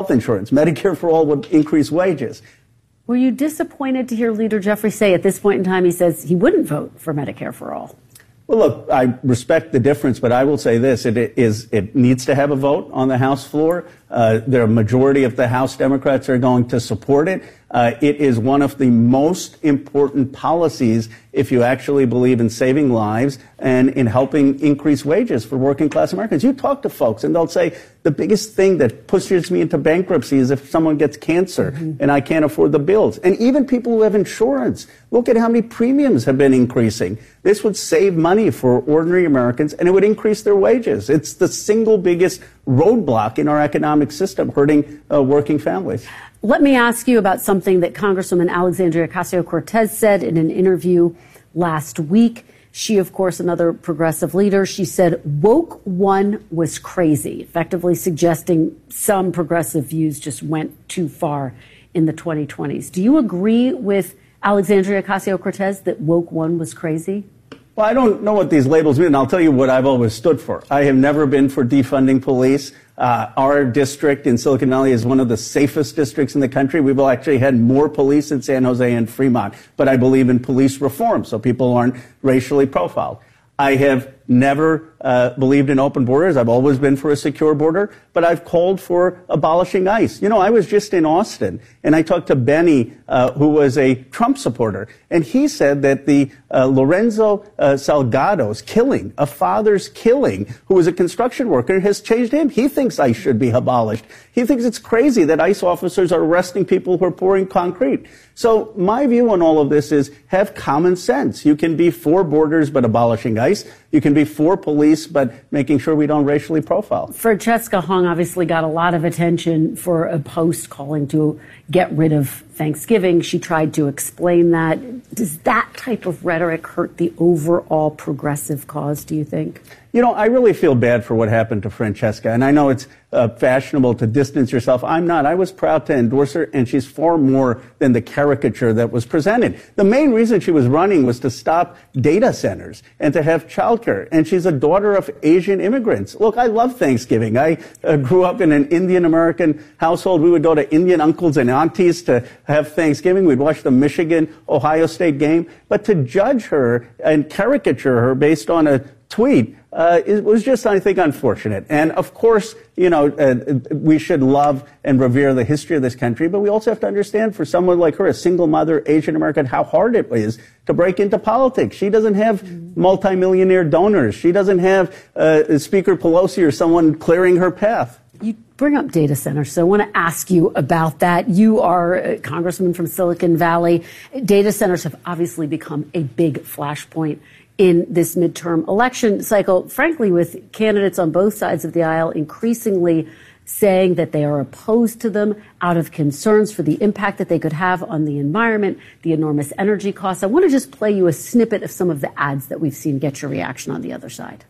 health insurance. Medicare for all would increase wages. Were you disappointed to hear Leader Jeffries say at this point in time he says he wouldn't vote for Medicare for all? Well, look, I respect the difference, but I will say this. It needs to have a vote on the House floor. The majority of the House Democrats are going to support it. It is one of the most important policies if you actually believe in saving lives and in helping increase wages for working class Americans. You talk to folks and they'll say the biggest thing that pushes me into bankruptcy is if someone gets cancer and I can't afford the bills. And even people who have insurance, look at how many premiums have been increasing. This would save money for ordinary Americans and it would increase their wages. It's the single biggest roadblock in our economic system, hurting working families. Let me ask you about something that Congresswoman Alexandria Ocasio-Cortez said in an interview last week. She, of course, another progressive leader, she said woke one was crazy, effectively suggesting some progressive views just went too far in the 2020s. Do you agree with Alexandria Ocasio-Cortez that woke one was crazy? Well, I don't know what these labels mean, and I'll tell you what I've always stood for. I have never been for defunding police. Our district in Silicon Valley is one of the safest districts in the country. We've actually had more police in San Jose and Fremont, but I believe in police reform so people aren't racially profiled. I have never believed in open borders. I've always been for a secure border, but I've called for abolishing ICE. You know, I was just in Austin, and I talked to Benny, who was a Trump supporter, and he said that the Lorenzo Salgado's killing, a father's killing, who was a construction worker, has changed him. He thinks ICE should be abolished. He thinks it's crazy that ICE officers are arresting people who are pouring concrete. So my view on all of this is have common sense. You can be for borders but abolishing ICE. You can be for police, but making sure we don't racially profile. Francesca Hong obviously got a lot of attention for a post calling to get rid of Thanksgiving. She tried to explain that. Does that type of rhetoric hurt the overall progressive cause, do you think? You know, I really feel bad for what happened to Francesca, and I know it's fashionable to distance yourself. I'm not. I was proud to endorse her, and she's far more than the caricature that was presented. The main reason she was running was to stop data centers and to have childcare, and she's a daughter of Asian immigrants. Look, I love Thanksgiving. I grew up in an Indian-American household. We would go to Indian uncles and aunties to have Thanksgiving. We'd watch the Michigan-Ohio State game. But to judge her and caricature her based on a tweet it was just, I think, unfortunate. And, of course, you know, we should love and revere the history of this country, but we also have to understand for someone like her, a single mother, Asian American, how hard it is to break into politics. She doesn't have multimillionaire donors. She doesn't have Speaker Pelosi or someone clearing her path. You bring up data centers, so I want to ask you about that. You are a congressman from Silicon Valley. Data centers have obviously become a big flashpoint in this midterm election cycle, frankly, with candidates on both sides of the aisle increasingly saying that they are opposed to them out of concerns for the impact that they could have on the environment, the enormous energy costs. I want to just play you a snippet of some of the ads that we've seen. Get your reaction on the other side.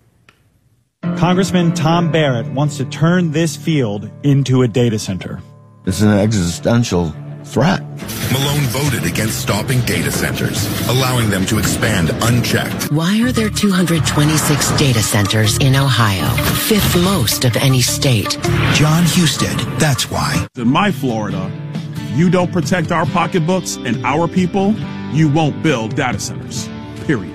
Congressman Tom Barrett wants to turn this field into a data center. It's an existential threat. Malone voted against stopping data centers, allowing them to expand unchecked. Why are there 226 data centers in Ohio, fifth most of any state? John Husted, that's why. In my Florida, if you don't protect our pocketbooks and our people, you won't build data centers, period.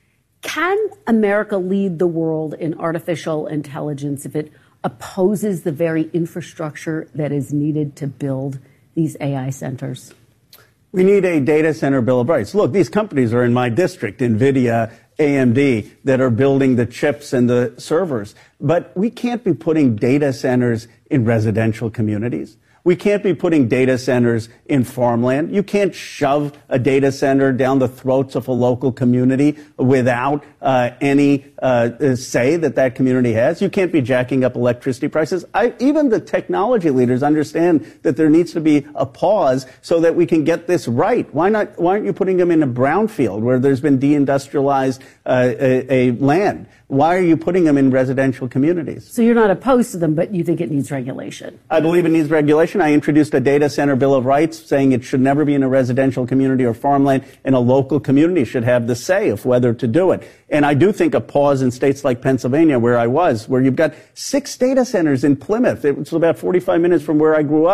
Can America lead the world in artificial intelligence if it opposes the very infrastructure that is needed to build these AI centers? We need a data center bill of rights. Look, these companies are in my district, NVIDIA, AMD, that are building the chips and the servers. But we can't be putting data centers in residential communities. We can't be putting data centers in farmland. You can't shove a data center down the throats of a local community without any say that community has. You can't be jacking up electricity prices. Even the technology leaders understand that there needs to be a pause so that we can get this right. Why aren't you putting them in a brownfield where there's been deindustrialized a land? Why are you putting them in residential communities? So you're not opposed to them, but you think it needs regulation? I believe it needs regulation. I introduced a data center bill of rights saying it should never be in a residential community or farmland, and a local community should have the say of whether to do it. And I do think a pause in states like Pennsylvania, where I was, where you've got 6 data centers in Plymouth. It's about 45 minutes from where I grew up.